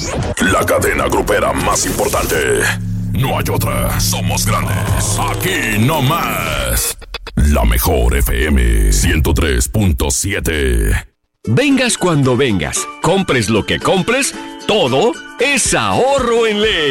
La cadena grupera más importante. No hay otra. Somos grandes. Aquí no más. La mejor FM 103.7. Vengas cuando vengas, compres lo que compres, todo es ahorro en Ley.